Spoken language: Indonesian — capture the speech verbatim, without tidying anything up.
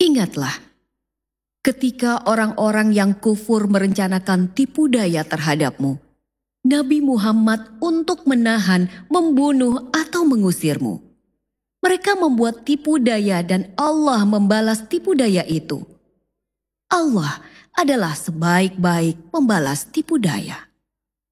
Ingatlah, ketika orang-orang yang kufur merencanakan tipu daya terhadapmu, Nabi Muhammad untuk menahan, membunuh atau mengusirmu. Mereka membuat tipu daya dan Allah membalas tipu daya itu. Allah adalah sebaik-baik pembalas tipu daya.